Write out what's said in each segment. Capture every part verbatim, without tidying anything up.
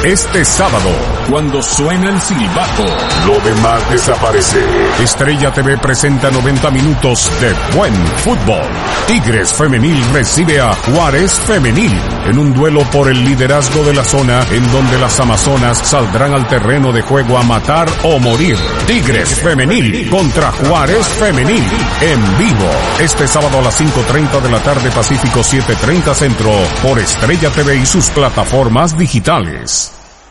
Este sábado, cuando suena el silbato, lo demás desaparece. Estrella T V presenta noventa minutos de buen fútbol. Tigres Femenil recibe a Juárez Femenil en un duelo por el liderazgo de la zona, en donde las amazonas saldrán al terreno de juego a matar o morir. Tigres Femenil contra Juárez Femenil en vivo. Este sábado a las cinco treinta de la tarde Pacífico, siete treinta Centro, por Estrella T V y sus plataformas digitales.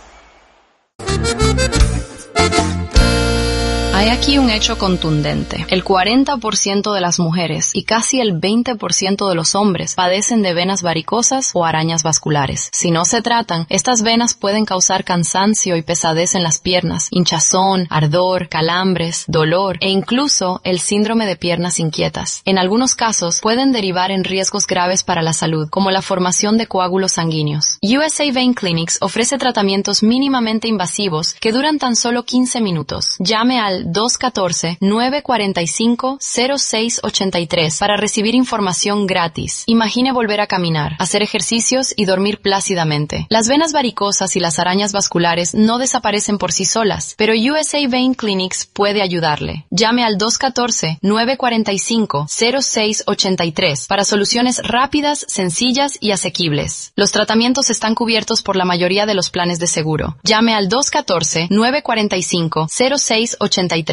Hay aquí un hecho contundente. El cuarenta por ciento de las mujeres y casi el veinte por ciento de los hombres padecen de venas varicosas o arañas vasculares. Si no se tratan, estas venas pueden causar cansancio y pesadez en las piernas, hinchazón, ardor, calambres, dolor e incluso el síndrome de piernas inquietas. En algunos casos pueden derivar en riesgos graves para la salud, como la formación de coágulos sanguíneos. U S A Vein Clinics ofrece tratamientos mínimamente invasivos que duran tan solo quince minutos. Llame al dos uno cuatro, nueve cuatro cinco, cero seis ocho tres para recibir información gratis. Imagine volver a caminar, hacer ejercicios y dormir plácidamente. Las venas varicosas y las arañas vasculares no desaparecen por sí solas, pero U S A Vein Clinics puede ayudarle. Llame al dos uno cuatro, nueve cuatro cinco, cero seis ocho tres para soluciones rápidas, sencillas y asequibles. Los tratamientos están cubiertos por la mayoría de los planes de seguro. Llame al dos uno cuatro, nueve cuatro cinco, cero seis ocho tres.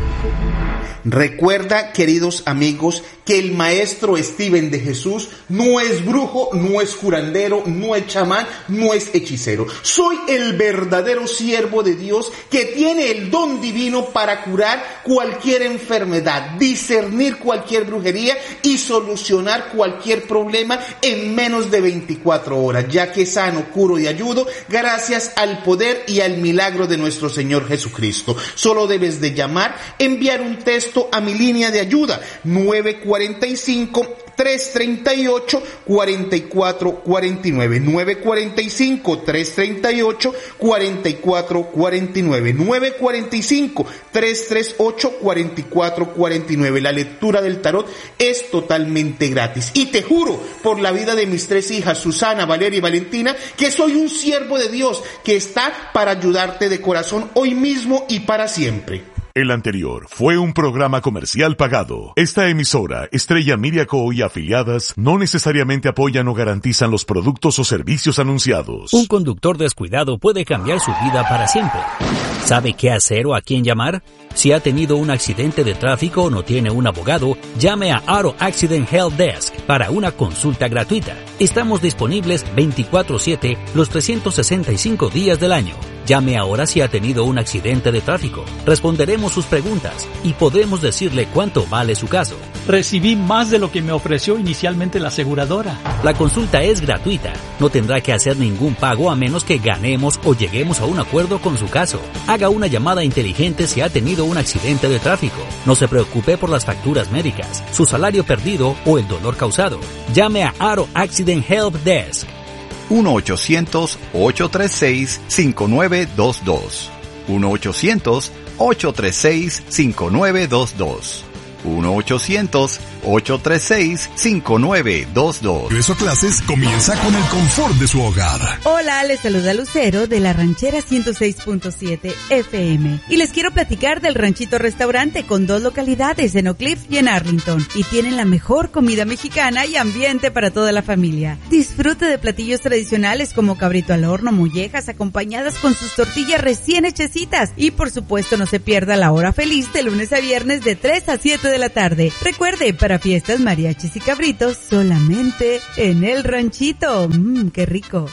Recuerda, queridos amigos, que el maestro Steven de Jesús no es brujo, no es curandero, no es chamán, no es hechicero. Soy el verdadero siervo de Dios que tiene el don divino para curar cualquier enfermedad, discernir cualquier brujería y solucionar cualquier problema en menos de veinticuatro horas, ya que sano, curo y ayudo gracias al poder y al milagro de nuestro Señor Jesucristo. Solo debes de llamar, enviar un texto a mi línea de ayuda nueve cuatro cinco, tres tres ocho, cuatro cuatro cuatro nueve, nueve cuatro cinco, tres tres ocho, cuatro cuatro cuatro nueve, nueve cuatro cinco, tres tres ocho, cuatro cuatro cuatro nueve. La lectura del tarot es totalmente gratis y te juro por la vida de mis tres hijas, Susana, Valeria y Valentina, que soy un siervo de Dios que está para ayudarte de corazón hoy mismo y para siempre. El anterior fue un programa comercial pagado. Esta emisora, Estrella Media Co. y afiliadas, no necesariamente apoyan o garantizan los productos o servicios anunciados. Un conductor descuidado puede cambiar su vida para siempre. ¿Sabe qué hacer o a quién llamar? Si ha tenido un accidente de tráfico o no tiene un abogado, llame a Auto Accident Help Desk para una consulta gratuita. Estamos disponibles veinticuatro siete los trescientos sesenta y cinco días del año. Llame ahora si ha tenido un accidente de tráfico. Responderemos sus preguntas y podemos decirle cuánto vale su caso. Recibí más de lo que me ofreció inicialmente la aseguradora. La consulta es gratuita. No tendrá que hacer ningún pago a menos que ganemos o lleguemos a un acuerdo con su caso. Haga una llamada inteligente si ha tenido un accidente de tráfico. No se preocupe por las facturas médicas, su salario perdido o el dolor causado. Llame a Auto Accident Help Desk. uno ochocientos, ocho tres seis, cinco nueve dos dos. uno ochocientos, ocho tres seis, cinco nueve dos dos. uno ochocientos, ocho tres seis, cinco nueve dos dos. Regreso a clases comienza con el confort de su hogar. Hola, les saluda Lucero de la Ranchera ciento seis punto siete F M y les quiero platicar del Ranchito Restaurante con dos localidades en Oak Cliff y en Arlington, y tienen la mejor comida mexicana y ambiente para toda la familia. Disfrute de platillos tradicionales como cabrito al horno, mollejas acompañadas con sus tortillas recién hechecitas, y por supuesto no se pierda la hora feliz de lunes a viernes de tres a siete de la tarde. Recuerde, para fiestas, mariachis y cabritos, solamente en el Ranchito. Mmm, qué rico.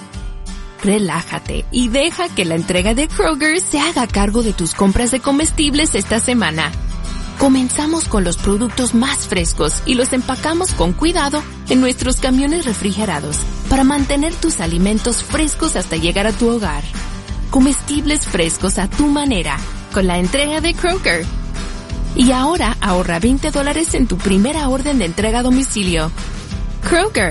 Relájate y deja que la entrega de Kroger se haga cargo de tus compras de comestibles esta semana. Comenzamos con los productos más frescos y los empacamos con cuidado en nuestros camiones refrigerados para mantener tus alimentos frescos hasta llegar a tu hogar. Comestibles frescos a tu manera, con la entrega de Kroger. Y ahora ahorra veinte dólares en tu primera orden de entrega a domicilio. Kroger,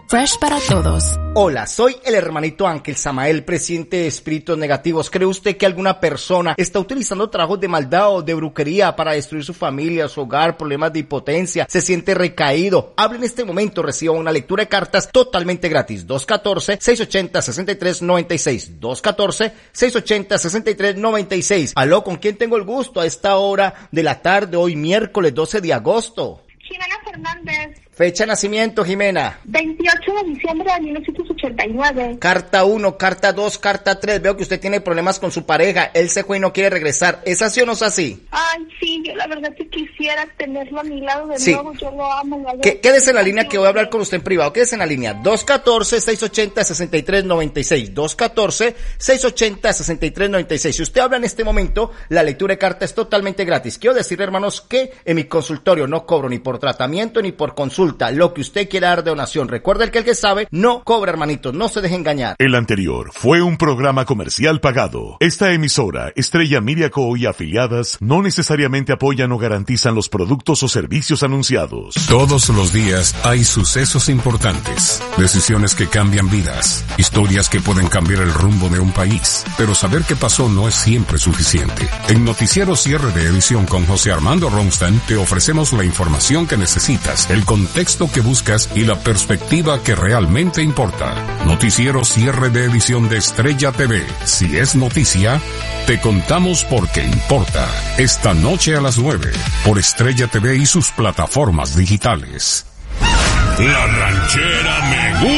Fresh para todos. Hola, soy el hermanito Ángel Samael, presidente de Espíritus Negativos. ¿Cree usted que alguna persona está utilizando trabajos de maldad o de brujería para destruir su familia, su hogar, problemas de impotencia, se siente recaído? Hable en este momento, reciba una lectura de cartas totalmente gratis. dos uno cuatro, seis ocho cero, seis tres nueve seis. dos uno cuatro, seis ocho cero, seis tres nueve seis. Aló, ¿con quién tengo el gusto a esta hora de la tarde, hoy miércoles doce de agosto? Jimena Fernández. Fecha de nacimiento, Jimena. veintiocho de diciembre de mil novecientos ochenta y nueve. Carta uno, carta dos, carta tres. Veo que usted tiene problemas con su pareja. Él se fue y no quiere regresar. ¿Es así o no es así? Ay, sí, yo la verdad que quisiera tenerlo a mi lado de sí. nuevo. Yo lo amo. La ¿Qué, quédese en la línea que voy a hablar con usted en privado. Quédese en la línea. dos uno cuatro, seis ocho cero, seis tres nueve seis. dos uno cuatro, seis ocho cero, seis tres nueve seis. Si usted habla en este momento, la lectura de carta es totalmente gratis. Quiero decirle, hermanos, que en mi consultorio no cobro ni por tratamiento ni por consulta. Lo que usted quiera dar de donación. Recuerda que el que sabe no cobra, hermanito. No se deje engañar. El anterior fue un programa comercial pagado. Esta emisora, Estrella Miriaco y afiliadas, no necesariamente apoyan o garantizan los productos o servicios anunciados. Todos los días hay sucesos importantes, decisiones que cambian vidas, historias que pueden cambiar el rumbo de un país. Pero saber qué pasó no es siempre suficiente. En Noticiero Cierre de Edición con José Armando Ronstadt te ofrecemos la información que necesitas, el contexto que buscas y la perspectiva que realmente importa. Noticiero Cierre de Edición de Estrella T V. Si es noticia, te contamos porque importa. Esta noche a las nueve, por Estrella T V y sus plataformas digitales. La ranchera me gusta.